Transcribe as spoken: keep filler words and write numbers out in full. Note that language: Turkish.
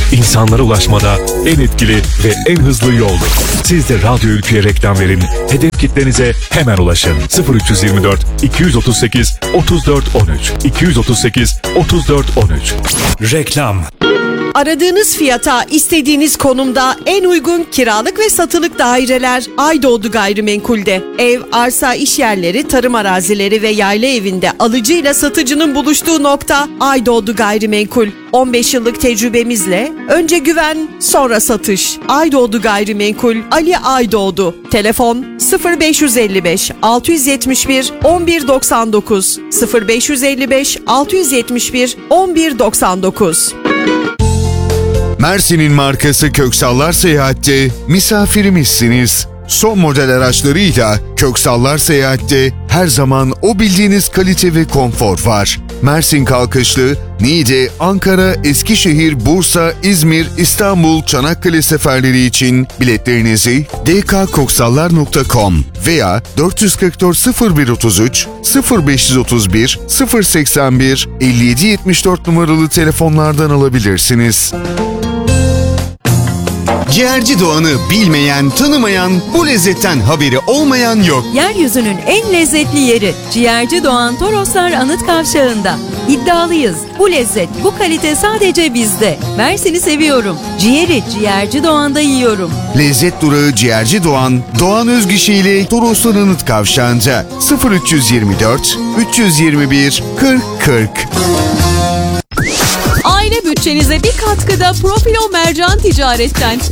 insanlara ulaşmada en etkili ve en hızlı yoldur. Siz de Radyo Ülkü'ye reklam verin, hedef kitlenize hemen ulaşın. sıfır üç yirmi dört iki otuz sekiz otuz dört on üç iki otuz sekiz otuz dört on üç. Reklam. Aradığınız fiyata, istediğiniz konumda en uygun kiralık ve satılık daireler Aydoğdu Gayrimenkul'de. Ev, arsa, iş yerleri, tarım arazileri ve yayla evinde alıcıyla satıcının buluştuğu nokta Aydoğdu Gayrimenkul. on beş yıllık tecrübemizle önce güven, sonra satış. Aydoğdu Gayrimenkul, Ali Aydoğdu. Telefon sıfır beş elli beş altı yetmiş bir on bir doksan dokuz sıfır beş elli beş altı yetmiş bir on bir doksan dokuz. Mersin'in markası Köksallar Seyahat'te misafirimizsiniz. Son model araçlarıyla Köksallar Seyahat'te her zaman o bildiğiniz kalite ve konfor var. Mersin kalkışlı, Niğde, Ankara, Eskişehir, Bursa, İzmir, İstanbul, Çanakkale seferleri için biletlerinizi d k koksallar nokta com veya dört yüz kırk dört sıfır bir otuz üç sıfır beş otuz bir sıfır seksen bir elli yedi yetmiş dört numaralı telefonlardan alabilirsiniz. Ciğerci Doğan'ı bilmeyen, tanımayan, bu lezzetten haberi olmayan yok. Yeryüzünün en lezzetli yeri Ciğerci Doğan Toroslar Anıt Kavşağı'nda. İddialıyız. Bu lezzet, bu kalite sadece bizde. Mersin'i seviyorum. Ciğeri Ciğerci Doğan'da yiyorum. Lezzet durağı Ciğerci Doğan, Doğan Özgişi ile Toroslar Anıt Kavşağı'nda sıfır üç yirmi dört üç yirmi bir kırk kırk. Aile bütçenize bir katkıda Profilo Mercan Ticaret'ten